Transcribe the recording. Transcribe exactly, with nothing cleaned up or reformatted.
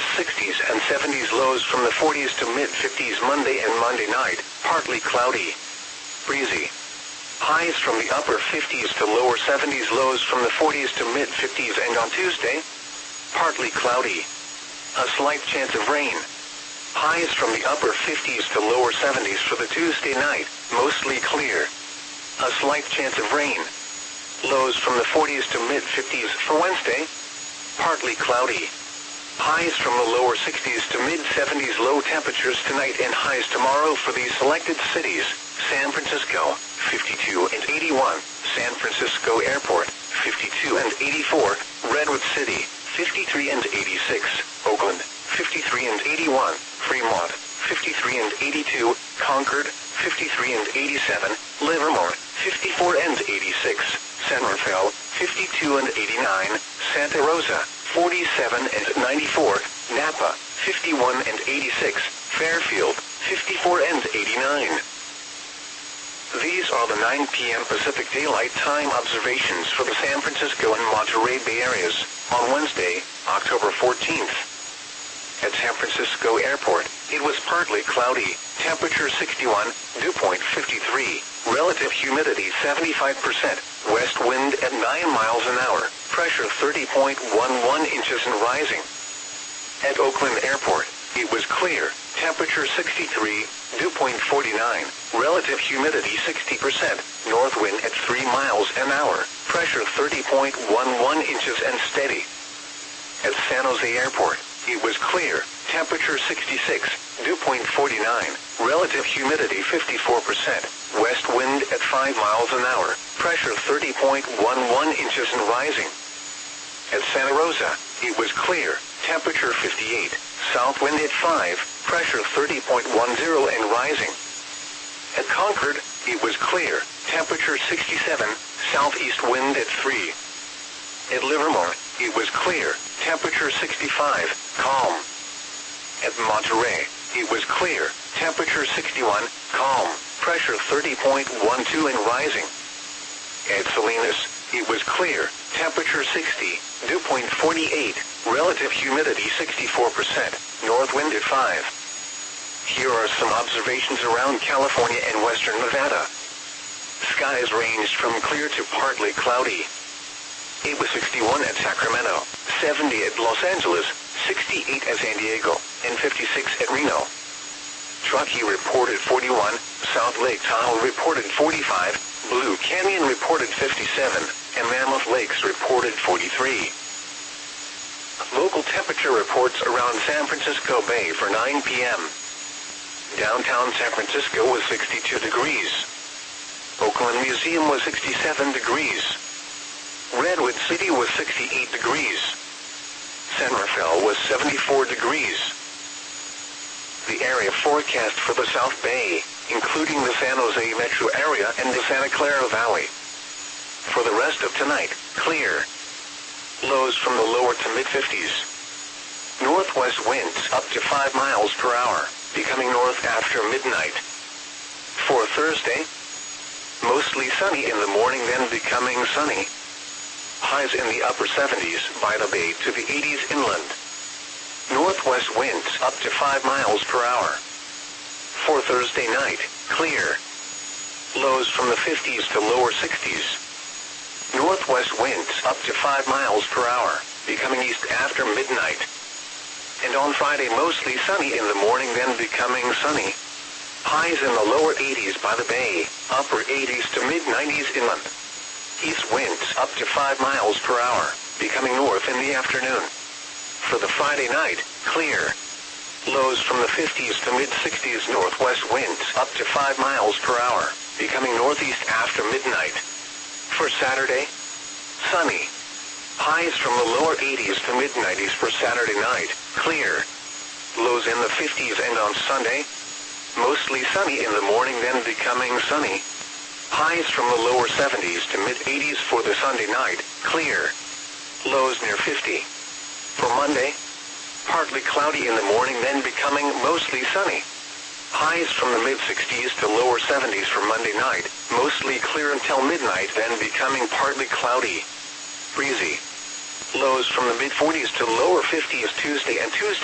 sixties and seventies. Lows from the forties to mid-fifties Monday and Monday night, partly cloudy, breezy. Highs from the upper fifties to lower seventies. Lows from the forties to mid-fifties. And on Tuesday, partly cloudy, a slight chance of rain. Highs from the upper fifties to lower seventies for the Tuesday night, mostly clear, a slight chance of rain. Lows from the forties to mid-fifties for Wednesday, partly cloudy. Highs from the lower sixties to mid-seventies. Low temperatures tonight and highs tomorrow for these selected cities: San Francisco, fifty-two and eighty-one, San Francisco Airport, fifty-two and eighty-four, Redwood City, fifty-three and eighty-six, Oakland, fifty-three and eighty-one, Fremont, fifty-three and eighty-two, Concord, fifty-three and eighty-seven, Livermore, fifty-four and eighty-six, San Rafael, fifty-two and eighty-nine, Santa Rosa, forty-seven and ninety-four, Napa, fifty-one and eighty-six, Fairfield, fifty-four and eighty-nine. These are the nine p m Pacific Daylight Time observations for the San Francisco and Monterey Bay areas on Wednesday, October fourteenth. At San Francisco Airport, it was partly cloudy, temperature sixty-one, dew point fifty-three, relative humidity seventy-five percent, west wind at nine miles an hour, pressure thirty point one one inches and rising. At Oakland Airport, it was clear, temperature sixty-three, dew point forty-nine, relative humidity sixty percent, north wind at three miles an hour, pressure thirty point one one inches and steady. At San Jose Airport, it was clear, temperature sixty-six, dew point forty-nine, relative humidity fifty-four percent, west wind at five miles an hour, pressure thirty point one one inches and rising. At Santa Rosa, it was clear, temperature fifty-eight, south wind at five, pressure thirty point one zero and rising. At Concord, it was clear, temperature sixty-seven, southeast wind at three. At Livermore, it was clear, temperature sixty-five, calm. At Monterey, it was clear, temperature sixty-one, calm, pressure thirty point one two and rising. At Salinas, it was clear, temperature sixty, dew point forty-eight, relative humidity sixty-four percent, north wind at five. Here are some observations around California and western Nevada. Skies ranged from clear to partly cloudy. It was sixty-one at Sacramento, seventy at Los Angeles, sixty-eight at San Diego, and fifty-six at Reno. Truckee reported forty-one, South Lake Tahoe reported forty-five, Blue Canyon reported fifty-seven, and Mammoth Lakes reported forty-three. Local temperature reports around San Francisco Bay for nine p m Downtown San Francisco was sixty-two degrees. Oakland Museum was sixty-seven degrees. Redwood City was sixty-eight degrees. San Rafael was seventy-four degrees. The area forecast for the South Bay, including the San Jose metro area and the Santa Clara Valley. For the rest of tonight, clear. Lows from the lower to mid-fifties. Northwest winds up to five miles per hour, becoming north after midnight. For Thursday, mostly sunny in the morning, then becoming sunny. Highs in the upper seventies by the bay to the eighties inland. Northwest winds up to five miles per hour. For Thursday night, clear. Lows from the fifties to lower sixties. Northwest winds up to five miles per hour, becoming east after midnight. And on Friday, mostly sunny in the morning, then becoming sunny. Highs in the lower eighties by the bay, upper eighties to mid-nineties inland. East winds up to five miles per hour, becoming north in the afternoon. For the Friday night, clear. Lows from the fifties to mid-sixties, northwest winds up to five miles per hour, becoming northeast after midnight. For Saturday, sunny. Highs from the lower eighties to mid-nineties for Saturday night, clear. Lows in the fifties, and on Sunday, mostly sunny in the morning, then becoming sunny. Highs from the lower seventies to mid-eighties for the Sunday night, clear. Lows near fifty. For Monday, partly cloudy in the morning, then becoming mostly sunny. Highs from the mid-sixties to lower seventies for Monday night, mostly clear until midnight, then becoming partly cloudy. Breezy. Lows from the mid-forties to lower fifties Tuesday and Tuesday.